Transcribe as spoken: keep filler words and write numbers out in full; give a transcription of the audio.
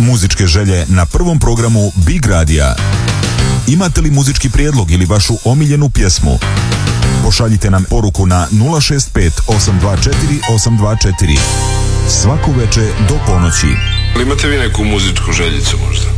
Muzičke želje na prvom programu Big Radija. Imate li muzički prijedlog ili vašu omiljenu pjesmu? Pošaljite nam poruku na nula šest pet osam dva četiri osam dva četiri. Svaku večer do ponoći. Imate vi neku muzičku željicu možda?